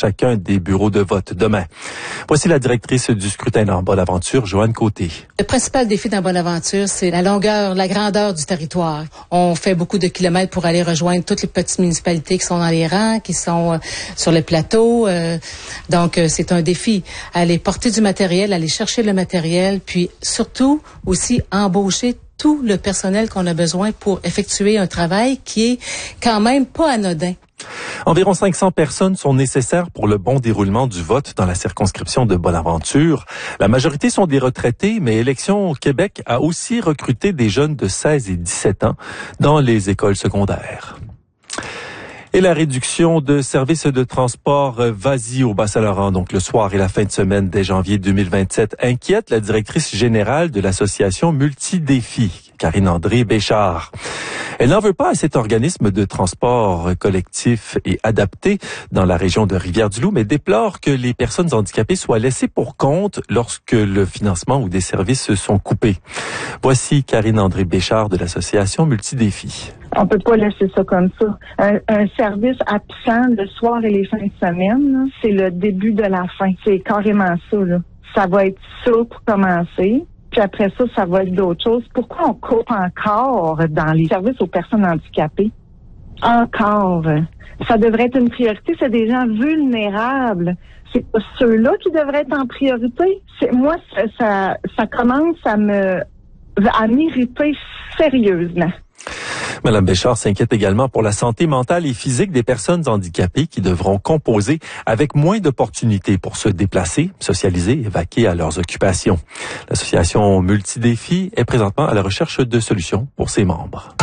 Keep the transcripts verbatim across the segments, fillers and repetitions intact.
chacun des bureaux de vote demain. Voici la directrice du scrutin dans Bonaventure, Joanne Côté. Le principal défi dans Bonaventure, c'est la longueur, la grandeur du territoire. On fait beaucoup de kilomètres pour aller rejoindre toutes les petites municipalités qui sont dans les rangs, qui sont euh, sur le plateau. Euh, donc, euh, c'est un défi. Aller porter du matériel, aller chercher le matériel, puis surtout aussi embaucher tout le personnel qu'on a besoin pour effectuer un travail qui est quand même pas anodin. Environ cinq cents personnes sont nécessaires pour le bon déroulement du vote dans la circonscription de Bonaventure. La majorité sont des retraités, mais Élections Québec a aussi recruté des jeunes de seize et dix-sept ans dans les écoles secondaires. Et la réduction de services de transport Vas-y au Bas-Saint-Laurent, donc le soir et la fin de semaine dès janvier deux mille vingt-sept, inquiète la directrice générale de l'association Multidéfi, Karine-André Béchard. Elle n'en veut pas à cet organisme de transport collectif et adapté dans la région de Rivière-du-Loup, mais déplore que les personnes handicapées soient laissées pour compte lorsque le financement ou des services sont coupés. Voici Karine-André Béchard de l'association Multidéfi. On peut pas laisser ça comme ça. Un, un service absent le soir et les fins de semaine, là, c'est le début de la fin. C'est carrément ça, là. Ça va être ça pour commencer. Puis après ça, ça va être d'autres choses. Pourquoi on coupe encore dans les services aux personnes handicapées? Encore. Ça devrait être une priorité. C'est des gens vulnérables. C'est pas ceux-là qui devraient être en priorité. C'est, moi, ça, ça, ça commence à me, à m'irriter sérieusement. Madame Béchard s'inquiète également pour la santé mentale et physique des personnes handicapées qui devront composer avec moins d'opportunités pour se déplacer, socialiser et vaquer à leurs occupations. L'association Multidéfi est présentement à la recherche de solutions pour ses membres.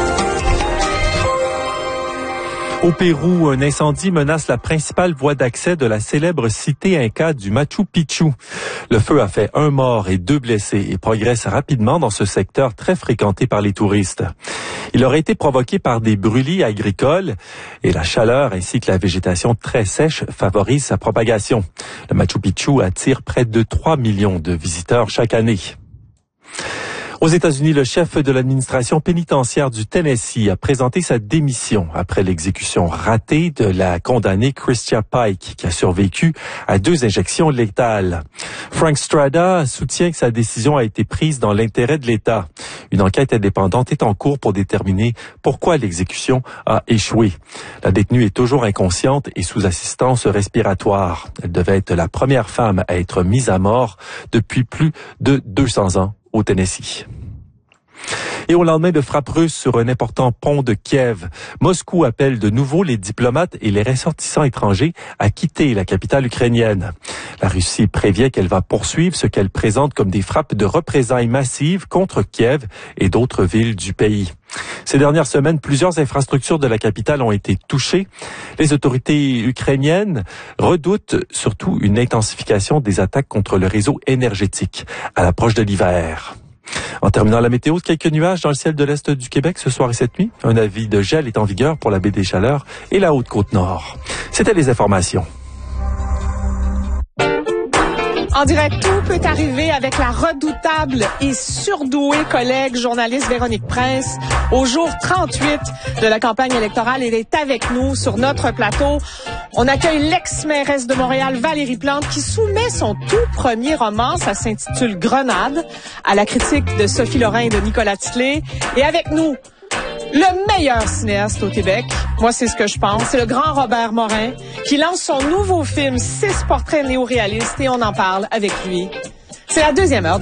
Au Pérou, un incendie menace la principale voie d'accès de la célèbre cité inca du Machu Picchu. Le feu a fait un mort et deux blessés et progresse rapidement dans ce secteur très fréquenté par les touristes. Il aurait été provoqué par des brûlis agricoles et la chaleur ainsi que la végétation très sèche favorisent sa propagation. Le Machu Picchu attire près de trois millions de visiteurs chaque année. Aux États-Unis, le chef de l'administration pénitentiaire du Tennessee a présenté sa démission après l'exécution ratée de la condamnée Christia Pike, qui a survécu à deux injections létales. Frank Strada soutient que sa décision a été prise dans l'intérêt de l'État. Une enquête indépendante est en cours pour déterminer pourquoi l'exécution a échoué. La détenue est toujours inconsciente et sous assistance respiratoire. Elle devait être la première femme à être mise à mort depuis plus de deux cents ans au Tennessee. Et au lendemain de frappes russes sur un important pont de Kiev, Moscou appelle de nouveau les diplomates et les ressortissants étrangers à quitter la capitale ukrainienne. La Russie prévient qu'elle va poursuivre ce qu'elle présente comme des frappes de représailles massives contre Kiev et d'autres villes du pays. Ces dernières semaines, plusieurs infrastructures de la capitale ont été touchées. Les autorités ukrainiennes redoutent surtout une intensification des attaques contre le réseau énergétique à l'approche de l'hiver. En terminant la météo, quelques nuages dans le ciel de l'Est du Québec ce soir et cette nuit. Un avis de gel est en vigueur pour la baie des Chaleurs et la Haute-Côte-Nord. C'était les informations. En direct, tout peut arriver avec la redoutable et surdouée collègue journaliste Véronique Prince. Au jour trente-huit de la campagne électorale, elle est avec nous sur notre plateau. On accueille l'ex-mairesse de Montréal, Valérie Plante, qui soumet son tout premier roman. Ça s'intitule Grenade, à la critique de Sophie Lorrain et de Nicolas Titley. Et avec nous, le meilleur cinéaste au Québec, moi c'est ce que je pense, c'est le grand Robert Morin, qui lance son nouveau film Six portraits néo-réalistes et on en parle avec lui. C'est la deuxième heure.